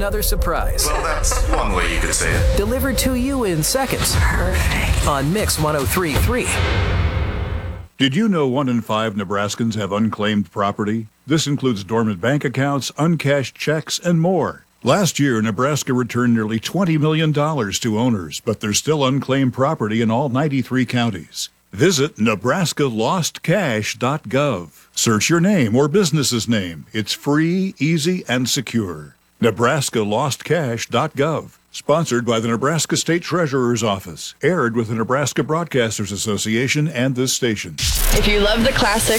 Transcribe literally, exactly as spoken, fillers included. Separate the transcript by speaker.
Speaker 1: another surprise.
Speaker 2: Well, that's one way you could say it.
Speaker 1: Delivered to you in seconds.
Speaker 3: Perfect.
Speaker 1: On Mix one oh three point three.
Speaker 4: Did you know one in five Nebraskans have unclaimed property? This includes dormant bank accounts, uncashed checks, and more. Last year, Nebraska returned nearly twenty million dollars to owners, but there's still unclaimed property in all ninety-three counties. Visit Nebraska Lost Cash dot gov. Search your name or business's name. It's free, easy, and secure. Nebraska Lost Cash dot gov. Sponsored by the Nebraska State Treasurer's Office. Aired with the Nebraska Broadcasters Association and this station.
Speaker 3: If you love the classics